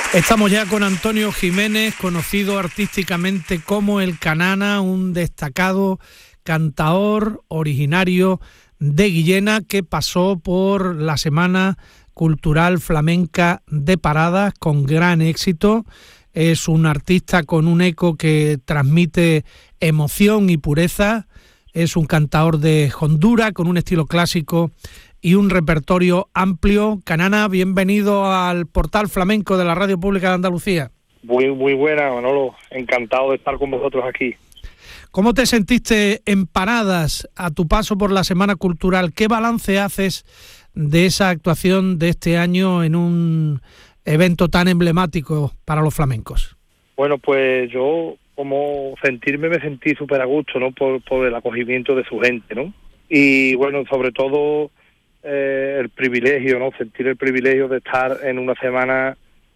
Estamos ya con Antonio Jiménez, conocido artísticamente como El Canana, un destacado cantaor originario de Guillena que pasó por la Semana Cultural Flamenca de Paradas con gran éxito. Es un artista con un eco que transmite emoción y pureza. Es un cantaor de hondura con un estilo clásico y un repertorio amplio. Canana, bienvenido al Portal Flamenco de la Radio Pública de Andalucía. Muy buena, Manolo. Encantado de estar con vosotros aquí. ¿Cómo te sentiste en Paradas a tu paso por la Semana Cultural? ¿Qué balance haces de esa actuación de este año en un evento tan emblemático para los flamencos? Bueno, pues yo, como me sentí súper a gusto, ¿no? Por el acogimiento de su gente, ¿no? Y bueno, sobre todo el privilegio, ¿no? Sentir el privilegio de estar en una semana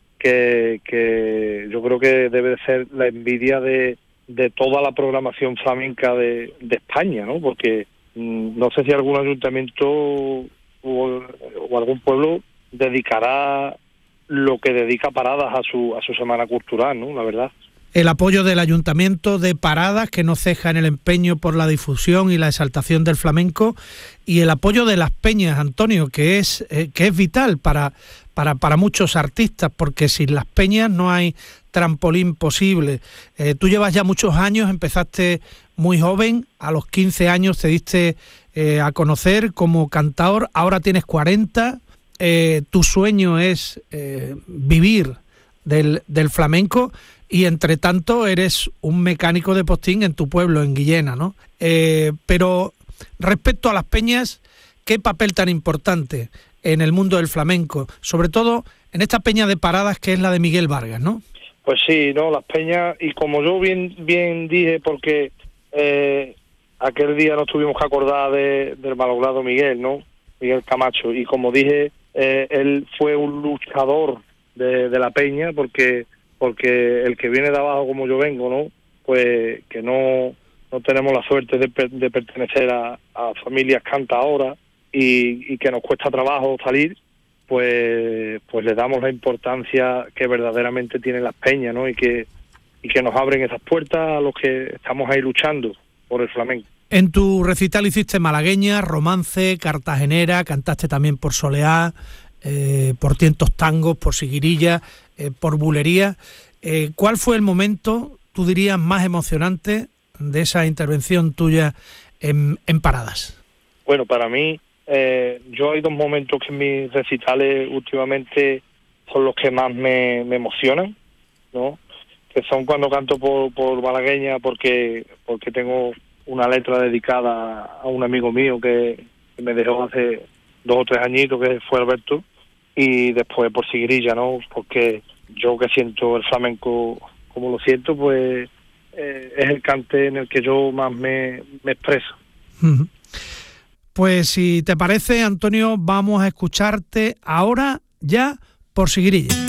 que yo creo que debe de ser la envidia de toda la programación flamenca de España, ¿no? Porque no sé si algún ayuntamiento o algún pueblo dedicará lo que dedica Paradas a su semana cultural, ¿no? La verdad. El apoyo del Ayuntamiento de Paradas, que no ceja en el empeño por la difusión y la exaltación del flamenco, y el apoyo de las peñas, Antonio, que es vital para muchos artistas, porque sin las peñas no hay trampolín posible. Tú llevas ya muchos años, empezaste muy joven, a los 15 años te diste a conocer como cantaor, ahora tienes 40, tu sueño es vivir del flamenco, y entre tanto eres un mecánico de postín en tu pueblo, en Guillena, ¿no? Pero respecto a las peñas, ¿qué papel tan importante en el mundo del flamenco? Sobre todo en esta peña de Paradas que es la de Miguel Vargas, ¿no? Pues sí, no, las peñas, y como yo bien dije, porque aquel día nos tuvimos que acordar del malogrado Miguel, ¿no? Miguel Camacho, y como dije, él fue un luchador de la peña, porque el que viene de abajo como yo vengo, ¿no? Pues que no tenemos la suerte de pertenecer a familias cantaoras y que nos cuesta trabajo salir, pues le damos la importancia que verdaderamente tienen las peñas, ¿no? Y que nos abren esas puertas a los que estamos ahí luchando por el flamenco. En tu recital hiciste malagueña, romance, cartagenera, cantaste también por soleá, por tientos tangos, por siguirilla, por bulería. ¿Cuál fue el momento, tú dirías, más emocionante de esa intervención tuya en Paradas? Bueno, para mí, yo hay dos momentos que en mis recitales últimamente son los que más me emocionan, ¿no? Que son cuando canto por malagueña, porque tengo una letra dedicada a un amigo mío que me dejó hace 2 o 3 añitos, que fue Alberto, y después por siguirilla, ¿no? Porque yo que siento el flamenco como lo siento, pues es el cante en el que yo más me expreso. Uh-huh. Pues si te parece, Antonio, vamos a escucharte ahora ya por siguirilla.